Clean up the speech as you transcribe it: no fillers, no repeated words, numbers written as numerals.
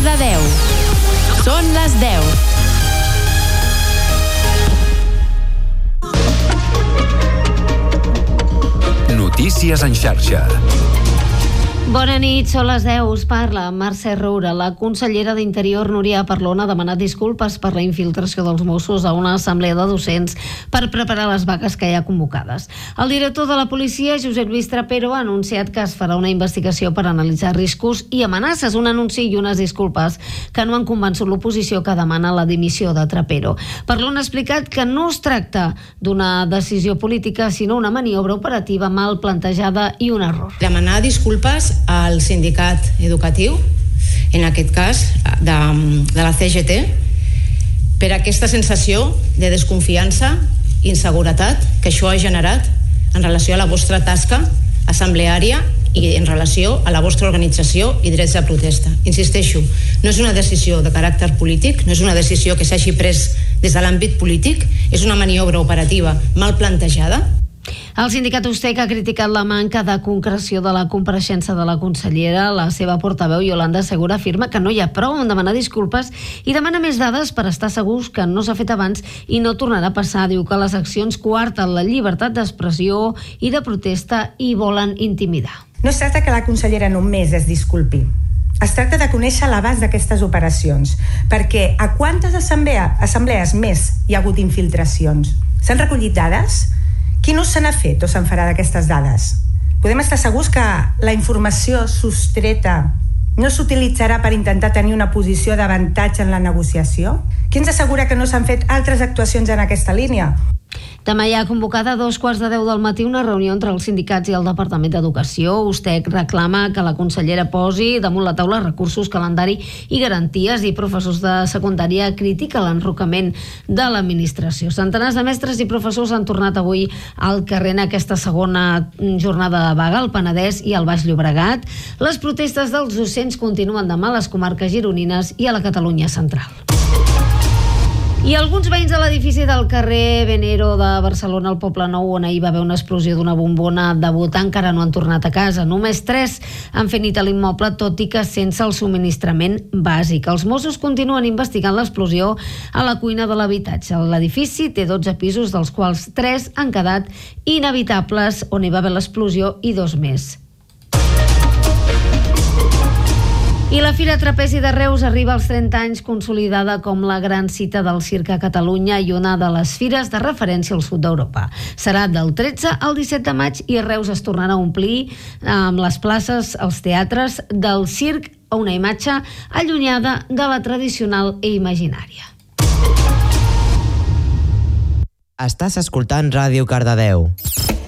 Cardedeu. Són les 10. Notícies en xarxa. Bona nit, són les 10, us parla Mercè Roura. La consellera d'Interior, Núria Parlon, ha demanat disculpes per la infiltració dels Mossos a una assemblea de docents per preparar les vagues que hi ha convocades. El director de la policia, Josep Lluís Trapero, ha anunciat que es farà una investigació per analitzar riscos i amenaces, un anunci i unes disculpes que no han convençut l'oposició, que demana la dimissió de Trapero. Parlon ha explicat que no es tracta d'una decisió política, sinó una maniobra operativa mal plantejada i un error. Demanar disculpes al sindicat educatiu, en aquest cas de la CGT, per aquesta sensació de desconfiança i inseguretat que això ha generat en relació a la vostra tasca assembleària i en relació a la vostra organització i drets de protesta. Insisteixo, no és una decisió de caràcter polític, no és una decisió que s'hagi pres des de l'àmbit polític, és una maniobra operativa mal plantejada. El sindicat Ustec ha criticat la manca de concreció de la compareixença de la consellera. La seva portaveu, Iolanda Segura, afirma que no hi ha prou en demanar disculpes i demana més dades per estar segurs que no s'ha fet abans i no tornarà a passar. Diu que les accions coarten la llibertat d'expressió i de protesta i volen intimidar. No es tracta que la consellera només es disculpi. Es tracta de conèixer l'abast d'aquestes operacions, perquè a quantes assemblees més hi ha hagut infiltracions? S'han recollit dades? Quin ús se n'ha fet o se'n farà d'aquestes dades? Podem estar segurs que la informació sostreta no s'utilitzarà per intentar tenir una posició d'avantatge en la negociació? Qui ens assegura que no s'han fet altres actuacions en aquesta línia? Demà hi ha convocada a 2:15 del matí una reunió entre els sindicats i el Departament d'Educació. Ustec reclama que la consellera posi damunt la taula recursos, calendari i garanties, i professors de secundària critica l'enrocament de l'administració. Centenars de mestres i professors han tornat avui al carrer en aquesta segona jornada de vaga al Penedès i al Baix Llobregat. Les protestes dels docents continuen demà a les comarques gironines i a la Catalunya central. I alguns veïns de l'edifici del carrer Venero de Barcelona, al Poble Nou, on ahir va haver una explosió d'una bombona de butà, encara no han tornat a casa. Només 3 han fet nit a l'immoble, tot i que sense el subministrament bàsic. Els Mossos continuen investigant l'explosió a la cuina de l'habitatge. L'edifici té 12 pisos, dels quals 3 han quedat inhabitables, on hi va haver l'explosió, i 2 més. I la Fira Trapezi de Reus arriba als 30 anys, consolidada com la gran cita del circ a Catalunya i una de les fires de referència al sud d'Europa. Serà del 13 al 17 de maig i Reus es tornarà a omplir amb les places, els teatres del circ, a una imatge allunyada de la tradicional i imaginària. Estàs escoltant Ràdio Cardedeu.